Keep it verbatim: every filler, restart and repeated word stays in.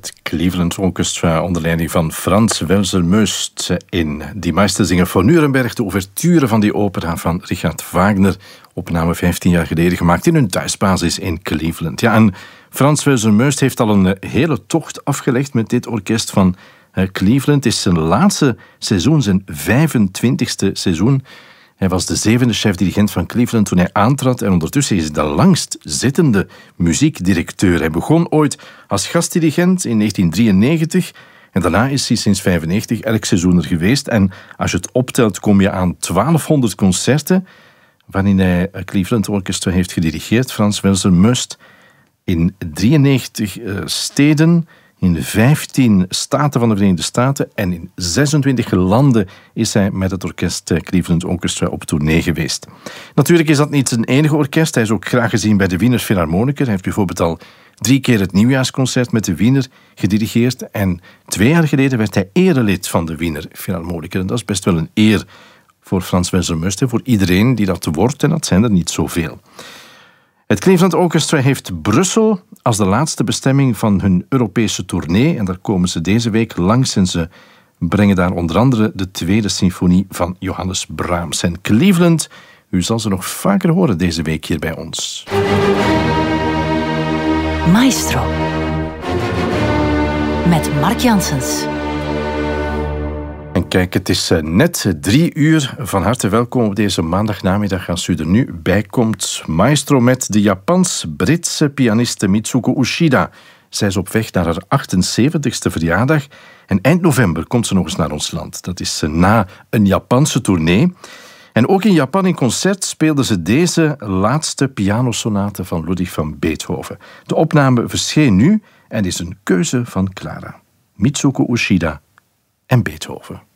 het Cleveland Orchestra onder leiding van Franz Welser-Möst in Die Meistersinger von Nuremberg, de ouverture van die opera van Richard Wagner, opname vijftien jaar geleden gemaakt in hun thuisbasis in Cleveland. Ja, en Franz Welser-Möst heeft al een hele tocht afgelegd met dit orkest van Cleveland. Het is zijn laatste seizoen, zijn vijfentwintigste seizoen. Hij was de zevende chef-dirigent van Cleveland toen hij aantrad en ondertussen is hij de langst zittende muziekdirecteur. Hij begon ooit als gastdirigent in negentien drieënnegentig en daarna is hij sinds vijfennegentig elk seizoen er geweest. En als je het optelt kom je aan twaalfhonderd concerten waarin hij Cleveland Orchestra heeft gedirigeerd. Franz Welser-Möst in drieënnegentig uh, steden, in vijftien staten van de Verenigde Staten en in zesentwintig landen is hij met het orkest Cleveland Orchestra op tournee geweest. Natuurlijk is dat niet zijn enige orkest. Hij is ook graag gezien bij de Wiener Philharmoniker. Hij heeft bijvoorbeeld al drie keer het nieuwjaarsconcert met de Wiener gedirigeerd. En twee jaar geleden werd hij erelid van de Wiener Philharmoniker. En dat is best wel een eer voor Franz Welser-Möst, voor iedereen die dat wordt. En dat zijn er niet zoveel. Het Cleveland Orchestra heeft Brussel als de laatste bestemming van hun Europese tournee. En daar komen ze deze week langs en ze brengen daar onder andere de tweede symfonie van Johannes Brahms. En Cleveland, u zal ze nog vaker horen deze week hier bij ons. Maestro. Met Mark Janssens. En kijk, het is net drie uur. Van harte welkom op deze maandagnamiddag als u er nu bij komt. Maestro met de Japans-Britse pianiste Mitsuko Uchida. Zij is op weg naar haar achtenzeventigste verjaardag. En eind november komt ze nog eens naar ons land. Dat is na een Japanse tournee. En ook in Japan in concert speelde ze deze laatste pianosonate van Ludwig van Beethoven. De opname verscheen nu en is een keuze van Clara. Mitsuko Uchida en Beethoven.